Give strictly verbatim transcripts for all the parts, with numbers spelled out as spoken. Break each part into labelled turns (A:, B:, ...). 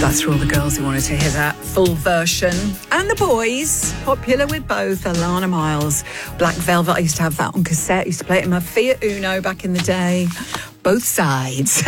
A: That's for all the girls who wanted to hear that full version. And the boys, popular with both. Alana Miles, Black Velvet. I used to have that on cassette. I used to play it in my Fiat Uno back in the day. Both sides.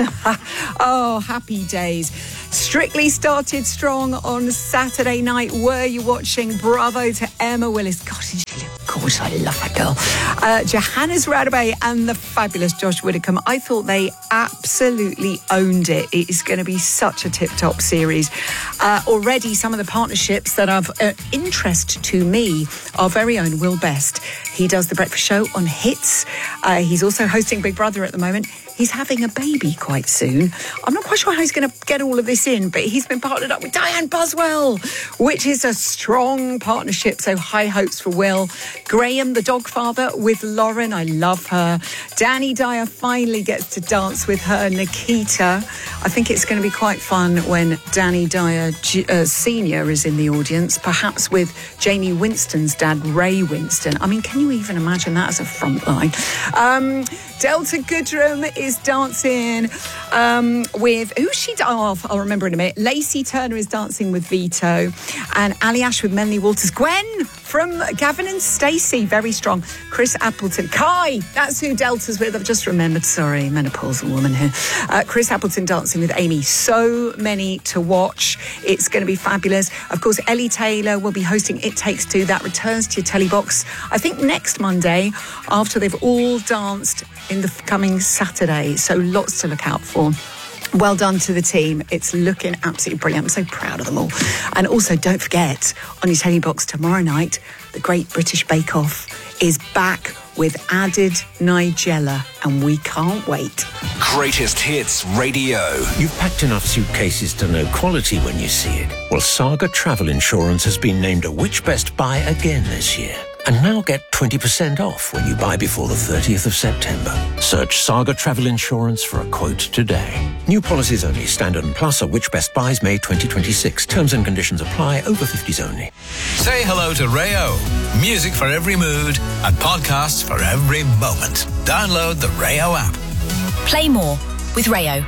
A: Oh, happy days. Strictly started strong on Saturday night. Were you watching? Bravo to Emma Willis. God, did she look gorgeous? I love that girl. Uh, Johannes Radebe and the fabulous Josh Widdicombe. I thought they absolutely owned it. It is going to be such a tip-top series. Uh, already, some of the partnerships that are of uh, interest to me, our very own Will Best. He does The Breakfast Show on Hits. Uh, he's also hosting Big Brother at the moment. He's having a baby quite soon. I'm not quite sure how he's going to get all of this in, but he's been partnered up with Diane Buswell, which is a strong partnership. So high hopes for Will. Graham, the dog father, with Lauren. I love her. Danny Dyer finally gets to dance with her Nikita. I think it's going to be quite fun when Danny Dyer uh, Senior is in the audience, perhaps with Jamie Winston's dad, Ray Winston. I mean, can you even imagine that as a front line? Um, Delta Goodrem is dancing um, with, who's she? Oh, I'll remember in a minute. Lacey Turner is dancing with Vito, and Ali Ash with Melanie Walters. Gwen from Gavin and Stacey, very strong. Chris Appleton. Kai, that's who Delta's with. I've just remembered. Sorry, menopausal woman here. Uh, Chris Appleton dancing with Amy. So many to watch. It's going to be fabulous. Of course, Ellie Taylor will be hosting It Takes Two. That returns to your telly box, I think, next Monday, after they've all danced in the coming Saturday. So lots to look out for. Well done to the team. It's looking absolutely brilliant. I'm so proud of them all. And also, don't forget, on your telly box tomorrow night, the Great British Bake Off is back with added Nigella, and we can't wait.
B: Greatest Hits Radio.
C: You've packed enough suitcases to know quality when you see it. Well, Saga Travel Insurance has been named a Which Best Buy again this year. And now get twenty percent off when you buy before the thirtieth of September. Search Saga Travel Insurance for a quote today. New policies only. Standard and Plus are Which Best Buys May twenty twenty-six. Terms and conditions apply. Over fifties only.
B: Say hello to Rayo. Music for every mood and podcasts for every moment. Download the Rayo app.
D: Play more with Rayo.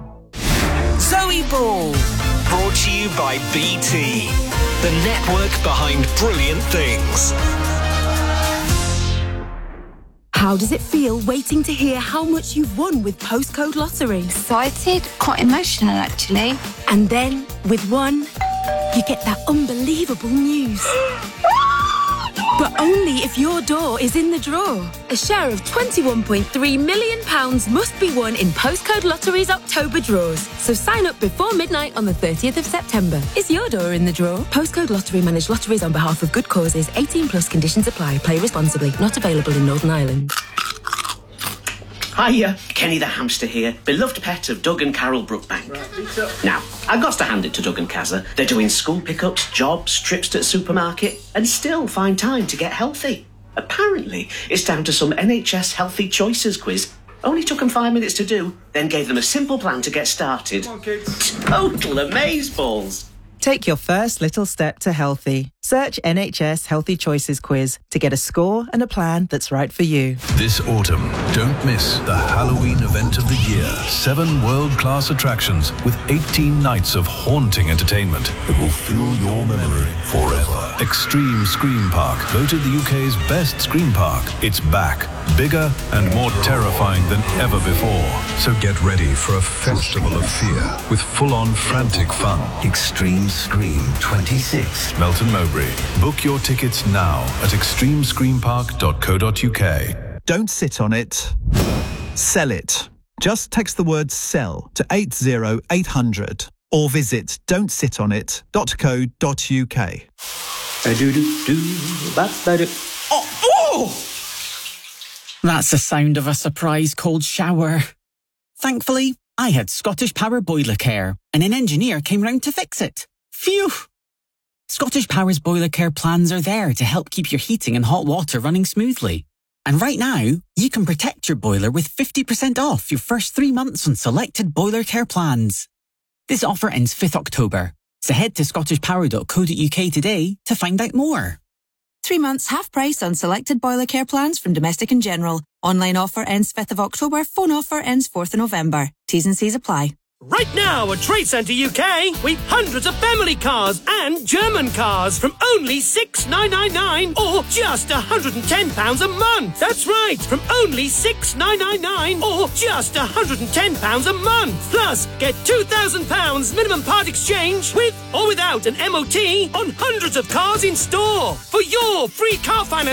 B: Zoe Ball. Brought to you by B T, the network behind brilliant things.
E: How does it feel waiting to hear how much you've won with Postcode Lottery?
F: Excited, quite emotional actually.
E: And then, with one, you get that unbelievable news. But only if your door is in the draw. A share of twenty-one point three million pounds must be won in Postcode Lottery's October draws. So sign up before midnight on the thirtieth of September. Is your door in the draw? Postcode Lottery manage lotteries on behalf of good causes. eighteen plus conditions apply. Play responsibly. Not available in Northern Ireland.
G: Hiya, Kenny the hamster here, beloved pet of Doug and Carol Brookbank. Right, now, I've got to hand it to Doug and Kazza. They're doing school pickups, jobs, trips to the supermarket, and still find time to get healthy. Apparently, it's down to some N H S Healthy Choices quiz. Only took them five minutes to do, then gave them a simple plan to get started. Come on, kids. Total amazeballs.
H: Take your first little step to healthy. Search N H S Healthy Choices quiz to get a score and a plan that's right for you.
I: This autumn, don't miss the Halloween event of the year. Seven world-class attractions with eighteen nights of haunting entertainment that will fill your memory forever. Extreme Scream Park, voted the U K's best scream park. It's back, bigger and more terrifying than ever before. So get ready for a festival of fear with full-on frantic fun.
J: Extreme Scream twenty-six.
I: Melton Mowbray. Book your tickets now at extreme scream park dot co dot uk.
K: Don't sit on it. Sell it. Just text the word sell to eight zero eight hundred or visit don't sit on it dot co dot uk.
L: Oh, oh! That's the sound of a surprise cold shower. Thankfully, I had Scottish Power Boiler Care, and an engineer came round to fix it. Phew! Scottish Power's Boiler Care plans are there to help keep your heating and hot water running smoothly. And right now, you can protect your boiler with fifty percent off your first three months on selected Boiler Care plans. This offer ends fifth of October, so head to scottish power dot co dot uk today to find out more.
M: Three months half price on selected Boiler Care plans from Domestic and General. Online offer ends fifth of October. Phone offer ends fourth of November. T's and C's apply.
N: Right now at Trade Centre U K, we've hundreds of family cars and German cars from only six thousand nine hundred ninety-nine pounds or just one hundred and ten pounds a month. That's right, from only six thousand nine hundred ninety-nine pounds or just one hundred and ten pounds a month. Plus, get two thousand pounds minimum part exchange with or without an M O T on hundreds of cars in store. For your free car finance